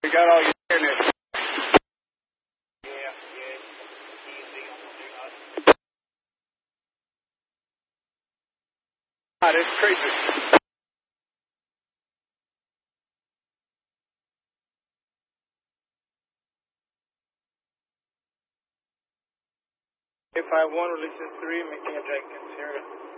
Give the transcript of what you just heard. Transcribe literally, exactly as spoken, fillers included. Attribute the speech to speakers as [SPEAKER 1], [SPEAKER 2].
[SPEAKER 1] We got all your airness.
[SPEAKER 2] Yeah, yeah. Easy on the do not.
[SPEAKER 1] God, it's crazy.
[SPEAKER 2] If I one releases three, making a Jenkins here.